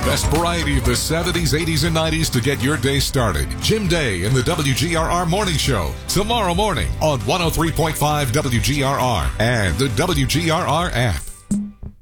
best variety of the 70s, 80s, and 90s to get your day started. Jim Day in the WGRR Morning Show. Tomorrow morning on 103.5 WGRR and the WGRR app.